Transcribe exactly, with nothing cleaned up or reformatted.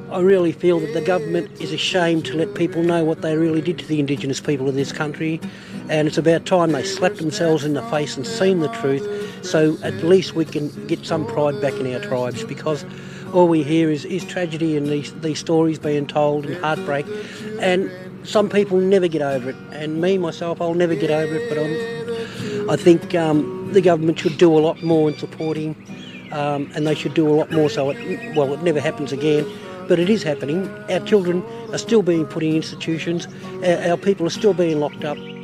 I really feel that the government is ashamed to let people know what they really did to the Indigenous people of this country, and it's about time they slapped themselves in the face and seen the truth, so at least we can get some pride back in our tribes, because all we hear is, is tragedy and these, these stories being told and heartbreak, and some people never get over it, and me, myself, I'll never get over it, but I'm, I think um, the government should do a lot more in supporting, um, and they should do a lot more so it, well, it never happens again. But it is happening. Our children are still being put in institutions. Our, our people are still being locked up.